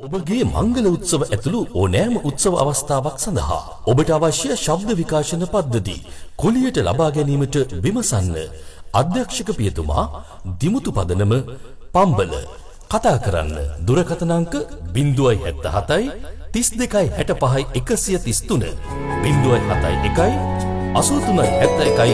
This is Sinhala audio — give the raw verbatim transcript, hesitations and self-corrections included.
ඔබගේ මංගල උත්සව ඇතුළු ඕනෑම උත්සව අවස්ථාවක් සඳහා ඔබට අවශ්‍ය ශබ්ද විකාශන පද්ධති කුලියට ලබා ගැනීමට විමසන්න. අධ්‍යක්ෂක පියතුමා දිමුතු පදනම පම්බල. කතා කරන්න දුරකථන අංක ज़ीरो सात सात तीस දෙකයි හැට පහයි එකසිය තිස් තුන ज़ीरो सात सात එකයි අසූ තුනයි හැත්තෑ එකයි